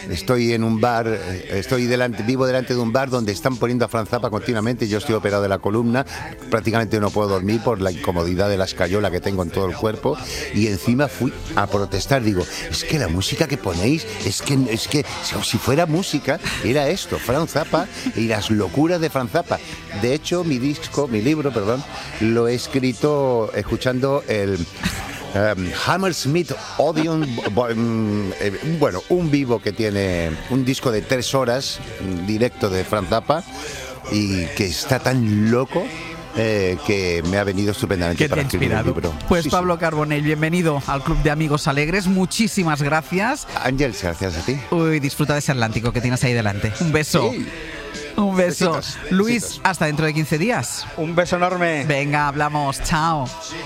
estoy en un bar, vivo delante de un bar donde están poniendo a Frank Zappa continuamente. Yo estoy operado de la columna, prácticamente no puedo dormir por la incomodidad de la escayola que tengo en todo el cuerpo, y encima fui a protestar. Digo, es que la música que ponéis, es que si fuera música, era esto, Frank Zappa y las locuras de Frank Zappa. De hecho, mi libro, lo he escrito escuchando el Hammersmith Odeon, un vivo que tiene un disco de 3 horas directo de Frank Zappa, y que está tan loco que me ha venido estupendamente para escribir el libro. Pues sí, Pablo Carbonell, bienvenido al Club de Amigos Alegres. Muchísimas gracias. Ángels, gracias a ti. Uy, disfruta de ese Atlántico que tienes ahí delante. Un beso. Sí. Un beso. Besitos, Luis, besitos. hasta dentro de 15 días. Un beso enorme. Venga, hablamos. Chao.